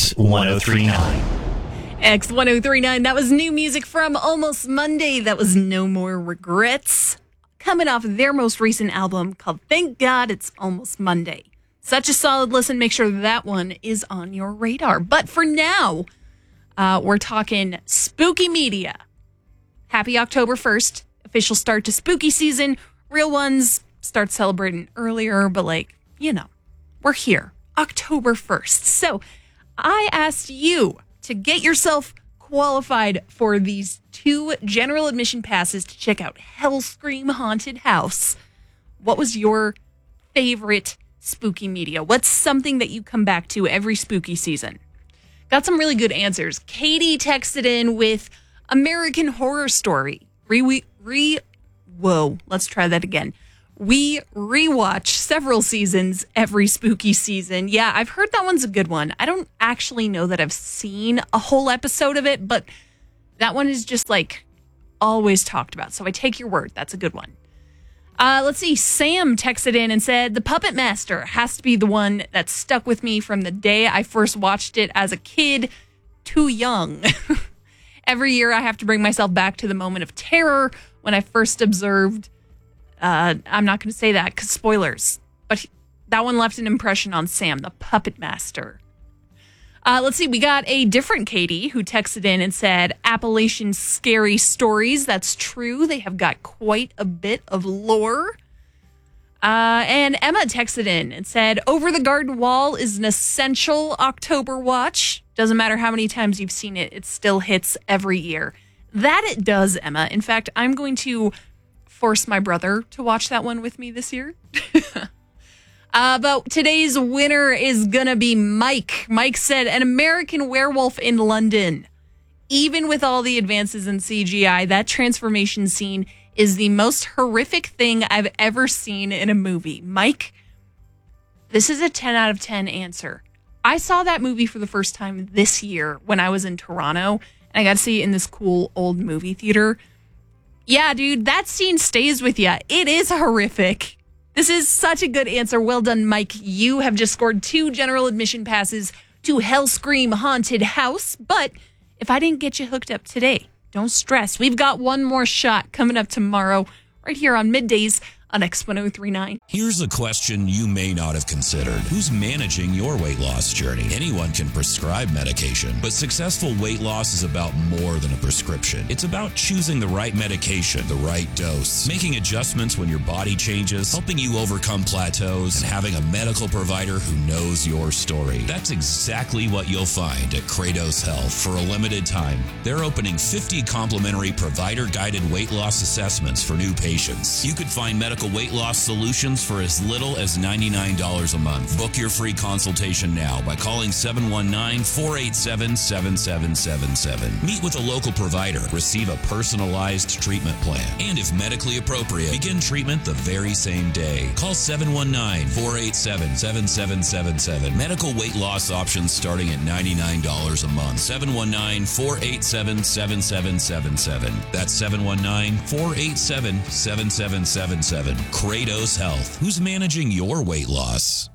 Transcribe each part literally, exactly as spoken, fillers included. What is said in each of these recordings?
X ten thirty-nine. X ten thirty-nine, that was new music from Almost Monday. That was No More Regrets, coming off of their most recent album called Thank God It's Almost Monday. Such a solid listen. Make sure that one is on your radar. But for now, uh, we're talking spooky media. Happy October first. Official start to spooky season. Real ones start celebrating earlier, but like, you know, we're here. October first. So I asked you to get yourself qualified for these two general admission passes to check out Hellscream Haunted House. What was your favorite spooky media? What's something that you come back to every spooky season? Got some really good answers. Katie texted in with American Horror Story. Re, re, whoa, let's try that again. We rewatch several seasons every spooky season. Yeah, I've heard that one's a good one. I don't actually know that I've seen a whole episode of it, but that one is just like always talked about. So I take your word. That's a good one. Uh, let's see. Sam texted in and said, The Puppet Master has to be the one that stuck with me from the day I first watched it as a kid, too young. Every year I have to bring myself back to the moment of terror when I first observed Uh, I'm not going to say that because spoilers, but he, that one left an impression on Sam, the Puppet Master. Uh, let's see. We got a different Katie who texted in and said, Appalachian Scary Stories. That's true. They have got quite a bit of lore. Uh, and Emma texted in and said, Over the Garden Wall is an essential October watch. Doesn't matter how many times you've seen it. It still hits every year. That it does, Emma. In fact, I'm going to force my brother to watch that one with me this year. uh, but today's winner is gonna be Mike. Mike said, An American Werewolf in London. Even with all the advances in C G I, that transformation scene is the most horrific thing I've ever seen in a movie. Mike, this is a ten out of ten answer. I saw that movie for the first time this year when I was in Toronto, and I got to see it in this cool old movie theater. Yeah, dude, that scene stays with you. It is horrific. This is such a good answer. Well done, Mike. You have just scored two general admission passes to Hellscream Haunted House. But if I didn't get you hooked up today, don't stress. We've got one more shot coming up tomorrow right here on Middays on X ten thirty-nine. Here's a question you may not have considered. Who's managing your weight loss journey? Anyone can prescribe medication, but successful weight loss is about more than a prescription. It's about choosing the right medication, the right dose, making adjustments when your body changes, helping you overcome plateaus, and having a medical provider who knows your story. That's exactly what you'll find at Kratos Health. For a limited time, they're opening fifty complimentary provider-guided weight loss assessments for new patients. You could find medical weight loss solutions for as little as ninety-nine dollars a month. Book your free consultation now by calling seven one nine, four eight seven, seven seven seven seven. Meet with a local provider. Receive a personalized treatment plan. And if medically appropriate, begin treatment the very same day. Call seven one nine, four eight seven, seven seven seven seven. Medical weight loss options starting at ninety-nine dollars a month. seven one nine, four eight seven, seven seven seven seven. That's seven one nine, four eight seven, seven seven seven seven. Kratos Health. Who's managing your weight loss?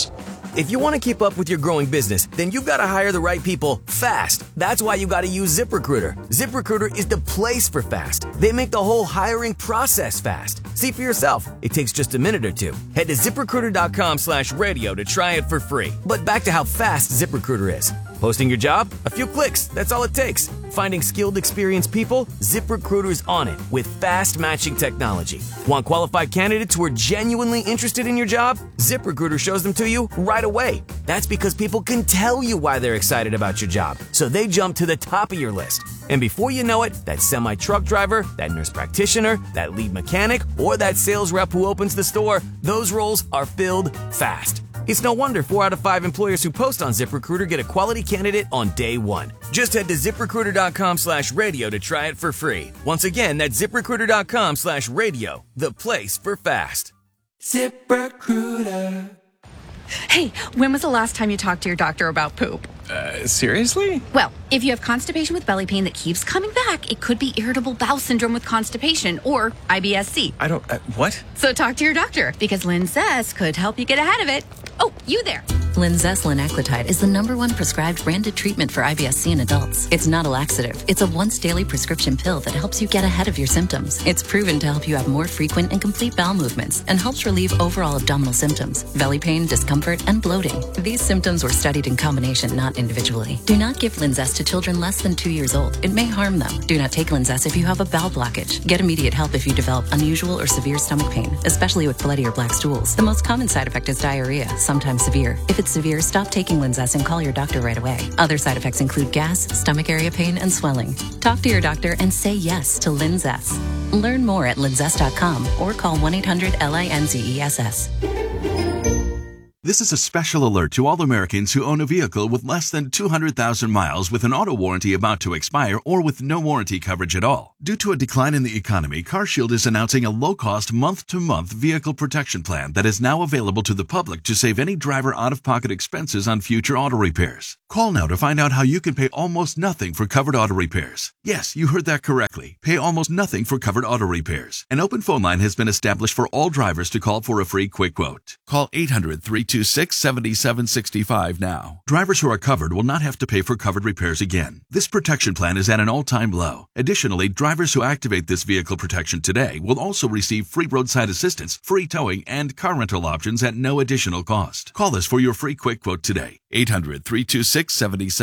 If you want to keep up with your growing business, then you've got to hire the right people fast. That's why you got to use ZipRecruiter. ZipRecruiter is the place for fast. They make the whole hiring process fast. See for yourself. It takes just a minute or two. Head to ZipRecruiter.com slash radio to try it for free. But back to how fast ZipRecruiter is. Posting your job? A few clicks. That's all it takes. Finding skilled, experienced people? ZipRecruiter's on it with fast matching technology. Want qualified candidates who are genuinely interested in your job? ZipRecruiter shows them to you right away. That's because people can tell you why they're excited about your job, so they jump to the top of your list. And before you know it, that semi-truck driver, that nurse practitioner, that lead mechanic, or that sales rep who opens the store, those roles are filled fast. It's no wonder four out of five employers who post on ZipRecruiter get a quality candidate on day one. Just head to ZipRecruiter.com slash radio to try it for free. Once again, that's ZipRecruiter.com slash radio, the place for fast. ZipRecruiter. Hey, when was the last time you talked to your doctor about poop? Uh, seriously? Well, if you have constipation with belly pain that keeps coming back, it could be irritable bowel syndrome with constipation or I B S C. I don't, uh, what? So talk to your doctor because Linzess could help you get ahead of it. Oh, you there. Linzess linaclotide is the number one prescribed branded treatment for I B S C in adults. It's not a laxative. It's a once daily prescription pill that helps you get ahead of your symptoms. It's proven to help you have more frequent and complete bowel movements and helps relieve overall abdominal symptoms, belly pain, discomfort, and bloating. These symptoms were studied in combination, not individually. Do not give Linzess to children less than two years old. It may harm them. Do not take Linzess if you have a bowel blockage. Get immediate help if you develop unusual or severe stomach pain, especially with bloody or black stools. The most common side effect is diarrhea, sometimes severe. If it's severe, stop taking Linzess and call your doctor right away. Other side effects include gas, stomach area pain, and swelling. Talk to your doctor and say yes to Linzess. Learn more at linzess dot com or call one eight hundred L I N Z E S S. This is a special alert to all Americans who own a vehicle with less than two hundred thousand miles with an auto warranty about to expire or with no warranty coverage at all. Due to a decline in the economy, CarShield is announcing a low-cost month-to-month vehicle protection plan that is now available to the public to save any driver out-of-pocket expenses on future auto repairs. Call now to find out how you can pay almost nothing for covered auto repairs. Yes, you heard that correctly. Pay almost nothing for covered auto repairs. An open phone line has been established for all drivers to call for a free quick quote. Call eight hundred, three two six, seven seven six five now. Drivers who are covered will not have to pay for covered repairs again. This protection plan is at an all-time low. Additionally, drivers who activate this vehicle protection today will also receive free roadside assistance, free towing, and car rental options at no additional cost. Call us for your free quick quote today. eight hundred, three two six, seven seven